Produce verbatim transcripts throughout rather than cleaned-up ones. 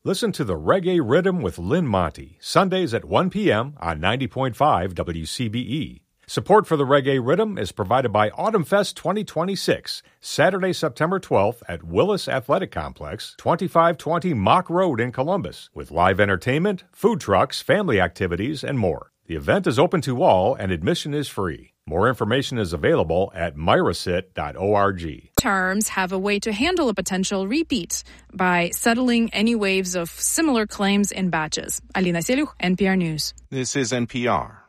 Listen to the Reggae Rhythm with Lynn Monty, Sundays at one p.m. on ninety point five W C B E. Support for the Reggae Rhythm is provided by Autumn Fest twenty twenty-six, Saturday, September twelfth at Willis Athletic Complex, twenty-five twenty Mock Road in Columbus, with live entertainment, food trucks, family activities, and more. The event is open to all and admission is free. More information is available at myrasit dot org. Terms have a way to handle a potential repeat by settling any waves of similar claims in batches. Alina Seluch, N P R News. This is N P R.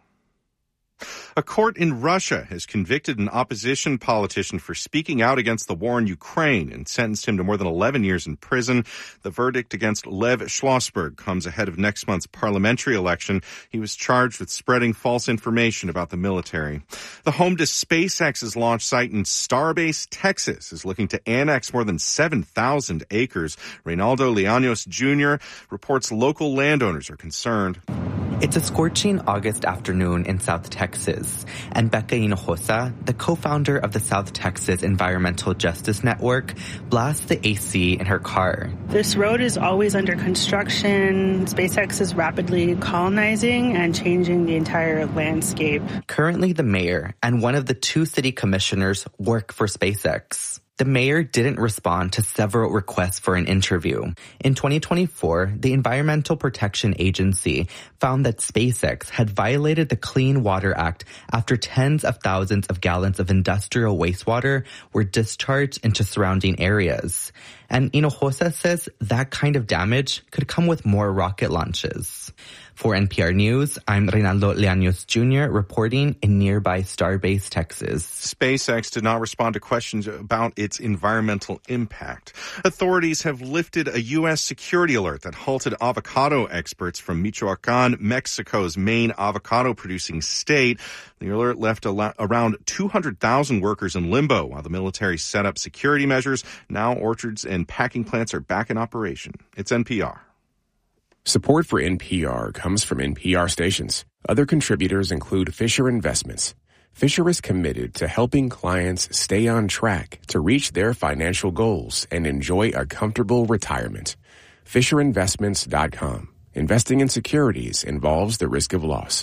A court in Russia has convicted an opposition politician for speaking out against the war in Ukraine and sentenced him to more than eleven years in prison. The verdict against Lev Schlossberg comes ahead of next month's parliamentary election. He was charged with spreading false information about the military. The home to SpaceX's launch site in Starbase, Texas, is looking to annex more than seven thousand acres. Reynaldo Llanos Junior reports local landowners are concerned. It's a scorching August afternoon in South Texas, and Becca Hinojosa, the co-founder of the South Texas Environmental Justice Network, blasts the A C in her car. This road is always under construction. SpaceX is rapidly colonizing and changing the entire landscape. Currently, the mayor and one of the two city commissioners work for SpaceX. The mayor didn't respond to several requests for an interview. In twenty twenty-four, the Environmental Protection Agency found that SpaceX had violated the Clean Water Act after tens of thousands of gallons of industrial wastewater were discharged into surrounding areas. And Hinojosa says that kind of damage could come with more rocket launches. For N P R News, I'm Reynaldo Llanos Junior reporting in nearby Starbase, Texas. SpaceX did not respond to questions about its environmental impact. Authorities have lifted a U S security alert that halted avocado exports from Michoacan, Mexico's main avocado-producing state. The alert left a, around two hundred thousand workers in limbo while the military set up security measures. Now orchards and packing plants are back in operation. It's N P R. Support for N P R comes from N P R stations. Other contributors include Fisher Investments. Fisher is committed to helping clients stay on track to reach their financial goals and enjoy a comfortable retirement. Fisher Investments dot com. Investing in securities involves the risk of loss.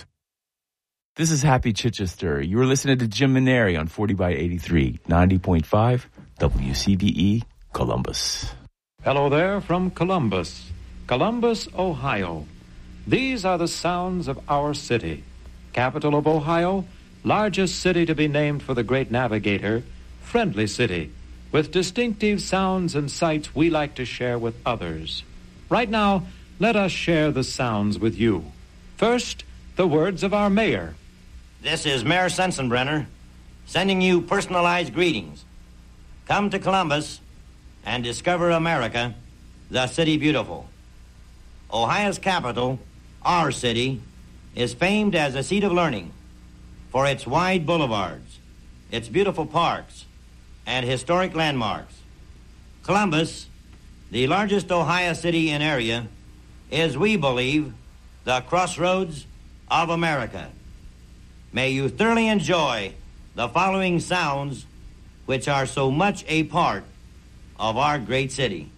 This is Happy Chichester. You are listening to Jim Maneri on forty by eighty-three, ninety point five W C B E, Columbus. Hello there from Columbus. Columbus, Ohio. These are the sounds of our city. Capital of Ohio, largest city to be named for the great navigator, friendly city, with distinctive sounds and sights we like to share with others. Right now, let us share the sounds with you. First, the words of our mayor. This is Mayor Sensenbrenner, sending you personalized greetings. Come to Columbus and discover America, the city beautiful. Ohio's capital, our city, is famed as a seat of learning for its wide boulevards, its beautiful parks, and historic landmarks. Columbus, the largest Ohio city in area, is, we believe, the crossroads of America. May you thoroughly enjoy the following sounds which are so much a part of our great city.